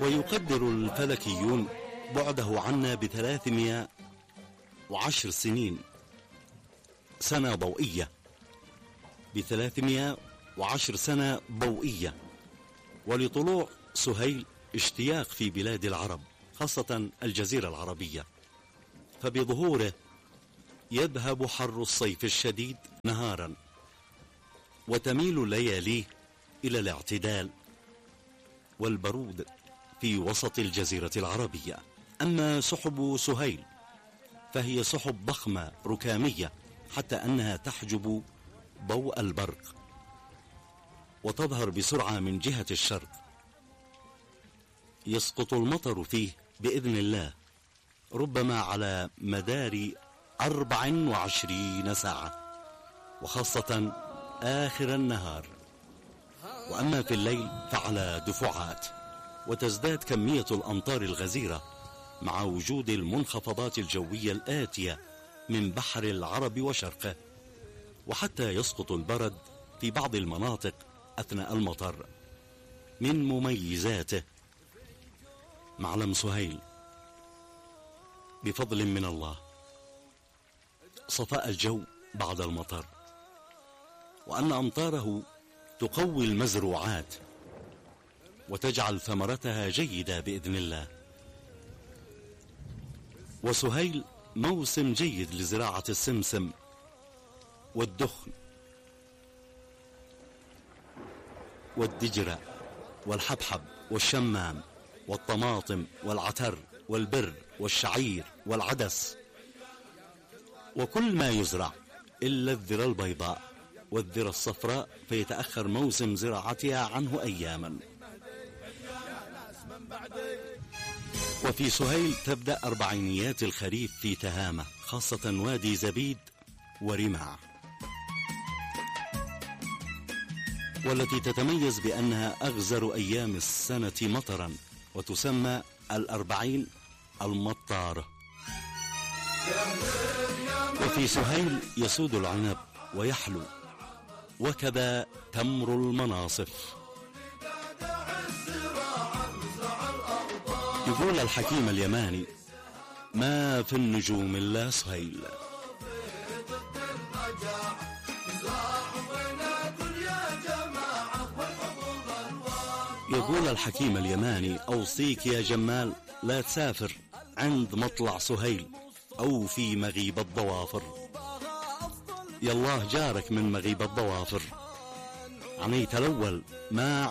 ويقدر الفلكيون بعده عنا ب310 سنة ضوئية، ب310 سنة ضوئية. ولطلوع سهيل اشتياق في بلاد العرب خاصة الجزيرة العربية، فبظهوره يذهب حر الصيف الشديد نهارا، وتميل لياليه إلى الاعتدال والبرود في وسط الجزيرة العربية. أما سحب سهيل فهي سحب ضخمة ركامية حتى أنها تحجب ضوء البرق، وتظهر بسرعة من جهة الشرق. يسقط المطر فيه بإذن الله ربما على مدار 24 ساعة، وخاصة آخر النهار. وأما في الليل فعلى دفعات، وتزداد كمية الأمطار الغزيرة مع وجود المنخفضات الجوية الآتية من بحر العرب وشرقه، وحتى يسقط البرد في بعض المناطق أثناء المطر. من مميزاته معلم سهيل بفضل من الله صفاء الجو بعد المطر، وأن أمطاره تقوي المزروعات وتجعل ثمرتها جيدة بإذن الله. وسهيل موسم جيد لزراعة السمسم والدخن والدجرة والحبحب والشمام والطماطم والعتر والبر والشعير والعدس، وكل ما يزرع إلا الذرة البيضاء والذرة الصفراء، فيتأخر موسم زراعتها عنه أياما. وفي سهيل تبدأ أربعينيات الخريف في تهامة، خاصة وادي زبيد ورماع، والتي تتميز بأنها أغزر أيام السنة مطرا، وتسمى الأربعين المطارة. وفي سهيل يسود العنب ويحلو، وكذا تمر المناصف. يقول الحكيم اليماني: ما في النجوم إلا سهيل. يقول الحكيم اليماني: أوصيك يا جمال لا تسافر عند مطلع سهيل أو في مغيب الضوافر. يالله جارك من مغيب الضوافر، عنيت الأول ما